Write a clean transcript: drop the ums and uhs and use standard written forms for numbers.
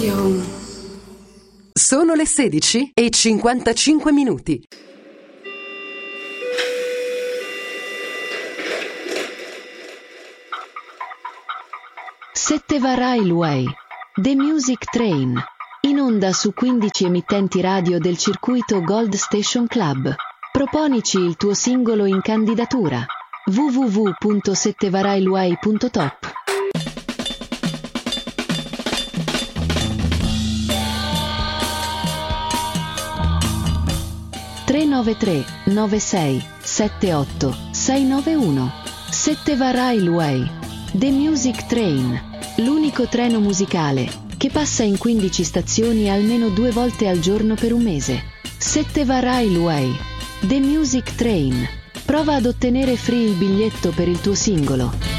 Sono le 16:55. Setteva Railway, The Music Train, in onda su 15 emittenti radio del circuito Gold Station Club. Proponici il tuo singolo in candidatura. www.settevarailway.top. (393 96 78 691). Setteva Railway, The Music Train, l'unico treno musicale che passa in 15 stazioni almeno 2 volte al giorno per un mese. Setteva Railway, The Music Train. Prova ad ottenere free il biglietto per il tuo singolo.